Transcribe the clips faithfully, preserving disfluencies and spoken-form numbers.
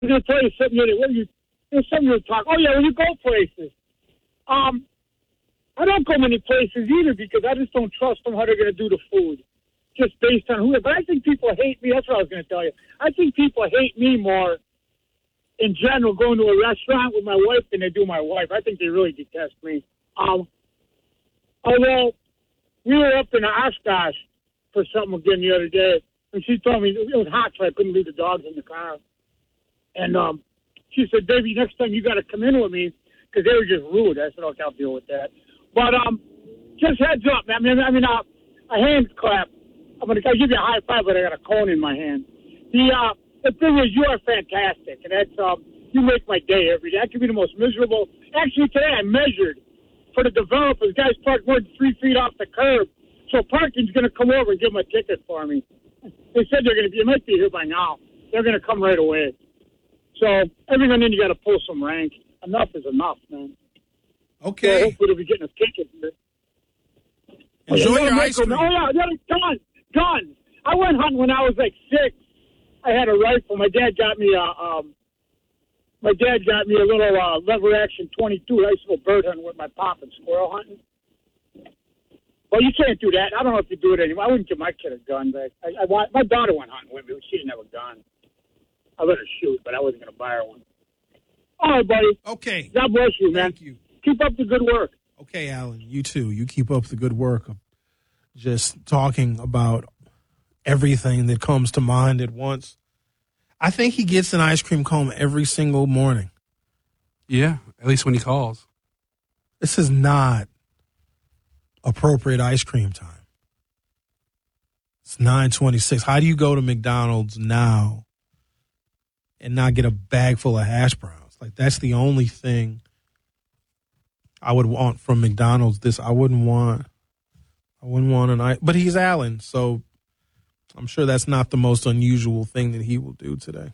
I'm going to tell you something. What you, there's something you talk. Oh, yeah, when you go places. Um, I don't go many places either because I just don't trust them how they're going to do the food. Just based on who. But I think people hate me. That's what I was going to tell you. I think people hate me more in general going to a restaurant with my wife than they do my wife. I think they really detest me. Um, although we were up in Oshkosh for something again the other day, and she told me it was hot, so I couldn't leave the dogs in the car. And um, she said, "Baby, next time you got to come in with me," because they were just rude. I said, "Okay, I'll deal with that." But um, just heads up, man. I mean, I mean, uh, a hand clap. I'm gonna I'll give you a high five, but I got a cone in my hand. The uh, the thing is, you are fantastic, and that's um, you make my day every day. I could be the most miserable. Actually, today I measured for the developers. Guys parked more than three feet off the curb, so parking's gonna come over and give them a ticket for me. They said they're gonna be. It might be here by now. They're gonna come right away. So every now and then you got to pull some rank. Enough is enough, man. Okay. So hopefully they'll be getting a ticket here. Enjoy your ice cream. Oh yeah, yeah, guns, guns. I went hunting when I was like six. I had a rifle. My dad got me a um. My dad got me a little uh, lever action twenty-two. I used to go bird hunting with my pop and squirrel hunting. Well, you can't do that. I don't know if you do it anymore. I wouldn't give my kid a gun, but I, I want my daughter went hunting with me, but she didn't have a gun. I let her shoot, but I wasn't going to buy her one. All right, buddy. Okay. God bless you, man. Thank you. Keep up the good work. Okay, Alan, you too. You keep up the good work of just talking about everything that comes to mind at once. I think he gets an ice cream cone every single morning. Yeah, at least when he calls. This is not appropriate ice cream time. It's nine twenty-six. How do you go to McDonald's now and not get a bag full of hash browns? Like, that's the only thing I would want from McDonald's. This I wouldn't want. I wouldn't want an ice. But he's Allen, so I'm sure that's not the most unusual thing that he will do today.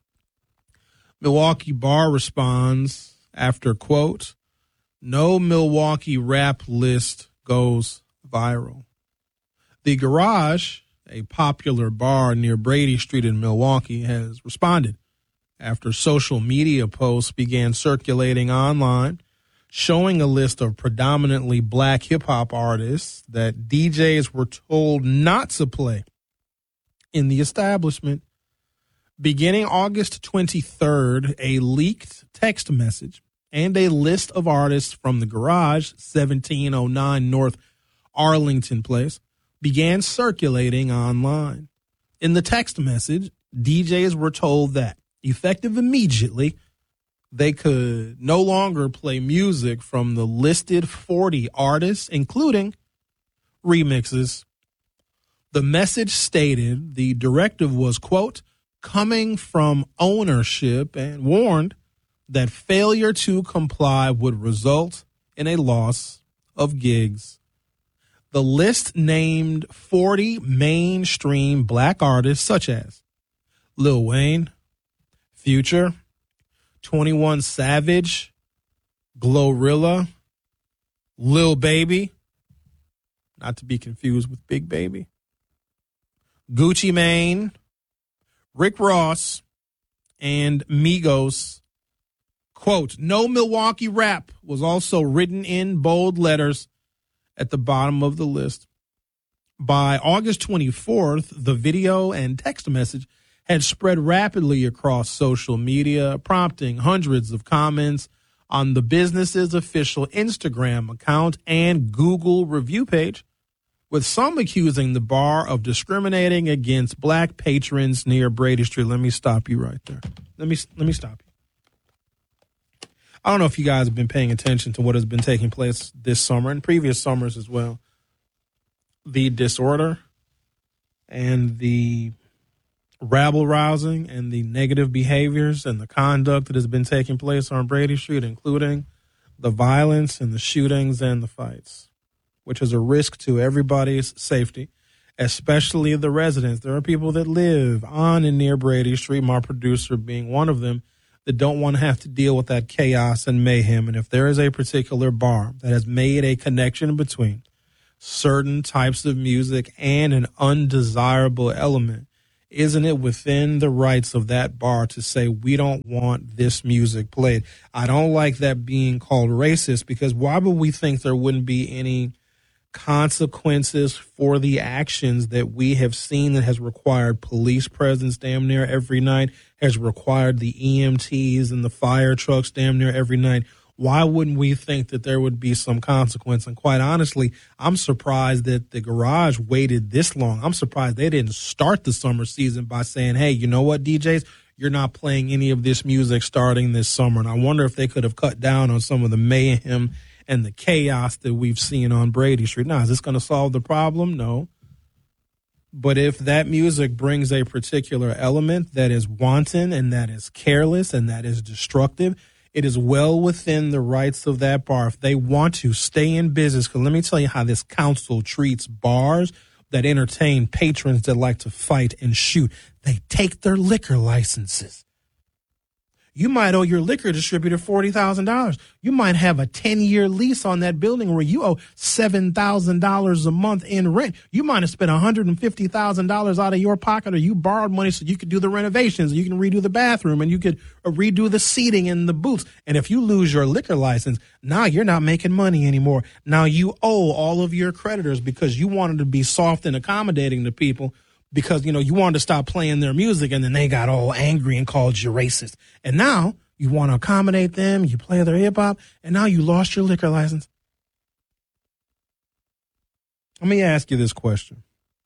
Milwaukee bar responds after, quote, "No Milwaukee rap list goes viral." The Garage, a popular bar near Brady Street in Milwaukee, has responded after social media posts began circulating online showing a list of predominantly black hip-hop artists that D Js were told not to play in the establishment. Beginning August twenty-third, a leaked text message and a list of artists from the Garage, seventeen oh nine North Arlington Place, began circulating online. In the text message, D Js were told that, effective immediately, they could no longer play music from the listed forty artists, including remixes. The message stated the directive was, quote, coming from ownership, and warned that failure to comply would result in a loss of gigs. The list named forty mainstream black artists such as Lil Wayne, Future, twenty-one Savage, Glorilla, Lil Baby, not to be confused with Big Baby, Gucci Mane, Rick Ross, and Migos. Quote, "No Milwaukee rap" was also written in bold letters at the bottom of the list. By August twenty-fourth, the video and text message had spread rapidly across social media, prompting hundreds of comments on the business's official Instagram account and Google review page, with some accusing the bar of discriminating against black patrons near Brady Street. Let me stop you right there. Let me let me stop you. I don't know if you guys have been paying attention to what has been taking place this summer and previous summers as well. The disorder and the rabble-rousing and the negative behaviors and the conduct that has been taking place on Brady Street, including the violence and the shootings and the fights, which is a risk to everybody's safety, especially the residents. There are people that live on and near Brady Street, my producer being one of them, that don't want to have to deal with that chaos and mayhem. And if there is a particular bar that has made a connection between certain types of music and an undesirable element, isn't it within the rights of that bar to say we don't want this music played? I don't like that being called racist, because why would we think there wouldn't be any consequences for the actions that we have seen that has required police presence damn near every night, has required the E M Ts and the fire trucks damn near every night? Why wouldn't we think that there would be some consequence? And quite honestly, I'm surprised that the Garage waited this long. I'm surprised they didn't start the summer season by saying, hey, you know what, D Js, you're not playing any of this music starting this summer. And I wonder if they could have cut down on some of the mayhem and the chaos that we've seen on Brady Street. Now, is this going to solve the problem? No. But if that music brings a particular element that is wanton and that is careless and that is destructive, it is well within the rights of that bar, if they want to stay in business. Because let me tell you how this council treats bars that entertain patrons that like to fight and shoot. They take their liquor licenses. You might owe your liquor distributor forty thousand dollars. You might have a ten-year lease on that building where you owe seven thousand dollars a month in rent. You might have spent one hundred fifty thousand dollars out of your pocket, or you borrowed money so you could do the renovations. You can redo the bathroom, and you could redo the seating in the booths. And if you lose your liquor license, now you're not making money anymore. Now you owe all of your creditors because you wanted to be soft and accommodating to people, because, you know, you wanted to stop playing their music, and then they got all angry and called you racist. And now you want to accommodate them, you play their hip-hop, and now you lost your liquor license. Let me ask you this question.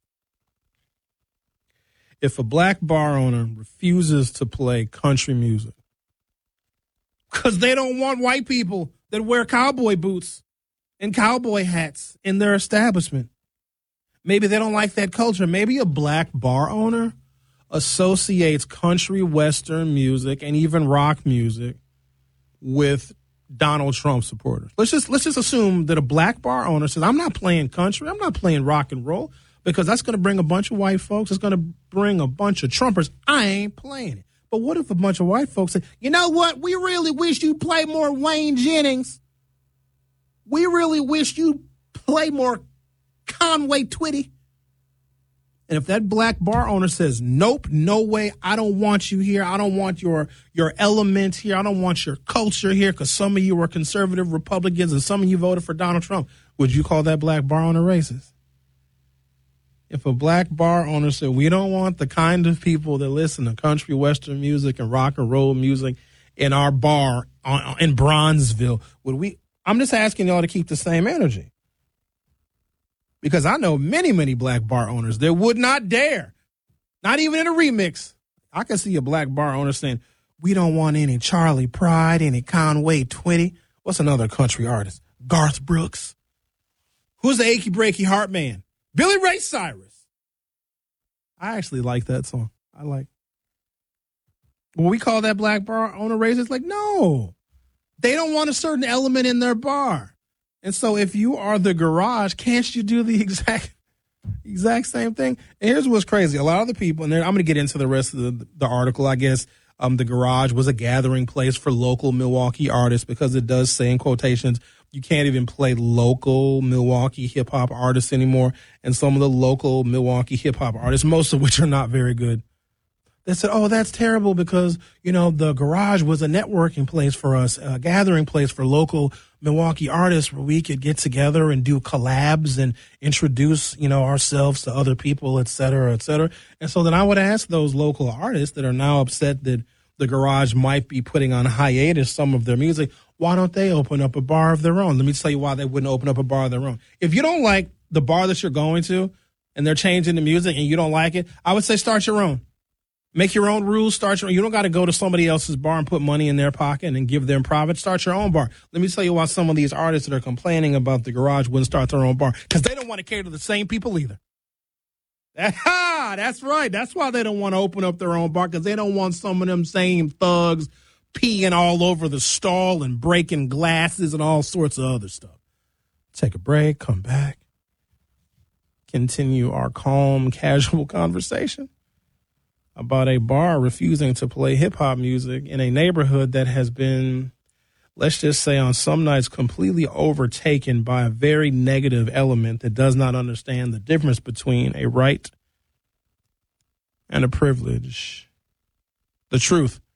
If a black bar owner refuses to play country music because they don't want white people that wear cowboy boots and cowboy hats in their establishment, maybe they don't like that culture. Maybe a black bar owner associates country, western music, and even rock music with Donald Trump supporters. Let's just let's just assume that a black bar owner says, I'm not playing country, I'm not playing rock and roll, because that's going to bring a bunch of white folks. It's going to bring a bunch of Trumpers. I ain't playing it. But what if a bunch of white folks say, you know what, we really wish you play more Wayne Jennings. We really wish you play more Conway Twitty. And if that black bar owner says, nope, no way, I don't want you here, I don't want your your element here, I don't want your culture here, because some of you are conservative Republicans and some of you voted for Donald Trump, would you call that black bar owner racist? If a black bar owner said, we don't want the kind of people that listen to country western music and rock and roll music in our bar in Bronzeville, would we? I'm just asking y'all to keep the same energy. Because I know many, many black bar owners that would not dare, not even in a remix. I can see a black bar owner saying, we don't want any Charlie Pride, any Conway Twitty. What's another country artist? Garth Brooks. Who's the achy breaky heart man? Billy Ray Cyrus. I actually like that song. I like. When we call that black bar owner racist, like, no. They don't want a certain element in their bar. And so if you are the Garage, can't you do the exact exact same thing? And here's what's crazy. A lot of the people, and I'm going to get into the rest of the, the article, I guess, um, the Garage was a gathering place for local Milwaukee artists, because it does say in quotations, you can't even play local Milwaukee hip-hop artists anymore. And some of the local Milwaukee hip-hop artists, most of which are not very good, they said, oh, that's terrible because, you know, the Garage was a networking place for us, a gathering place for local Milwaukee artists where we could get together and do collabs and introduce, you know, ourselves to other people, et cetera, et cetera. And so then I would ask those local artists that are now upset that the Garage might be putting on hiatus some of their music, why don't they open up a bar of their own? Let me tell you why they wouldn't open up a bar of their own. If you don't like the bar that you're going to and they're changing the music and you don't like it, I would say start your own. Make your own rules. Start your own. You don't got to go to somebody else's bar and put money in their pocket and give them profit. Start your own bar. Let me tell you why some of these artists that are complaining about the Garage wouldn't start their own bar, because they don't want to cater to the same people either. Ah, that's right. That's why they don't want to open up their own bar, because they don't want some of them same thugs peeing all over the stall and breaking glasses and all sorts of other stuff. Take a break, come back, continue our calm, casual conversation about a bar refusing to play hip-hop music in a neighborhood that has been, let's just say on some nights, completely overtaken by a very negative element that does not understand the difference between a right and a privilege. The truth